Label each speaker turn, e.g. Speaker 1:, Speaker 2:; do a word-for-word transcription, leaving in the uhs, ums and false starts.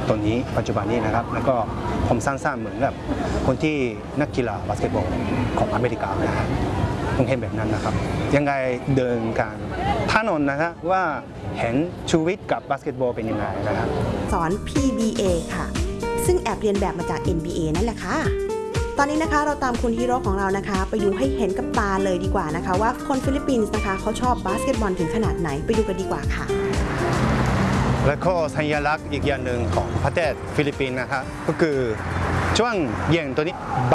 Speaker 1: ตอนนี้ปัจจุบันนี้นะครับแล้วก็ผมสั้นๆเหมือนแบบคนที่นักกีฬาบาสเกตบอลของอเมริกานะครับผมเห็นแบบนั้นนะครับยังไงเดินกันถนนนะครับว่าเห็นชีวิตกับบาสเกตบอลเป็นยังไงนะครับ
Speaker 2: สอน พี บี เอ ค่ะซึ่งแอบเรียนแบบมาจาก เอ็น บี เอ นั่นแหละค่ะตอนนี้นะคะเราตามคุณฮีโร่ของเรานะคะไปดูให้เห็นกับตาเลยดีกว่านะคะว่าคนฟิลิปปินส์นะคะเขาชอบบาสเกตบอลถึงขนาดไหนไปดูกันดีกว่าค่ะ
Speaker 1: และก็สัญลักษณ์อีกอย่างหนึ่งของประเทศฟิลิปปินส์นะครับก็คือช่วงเย็นตัวนี้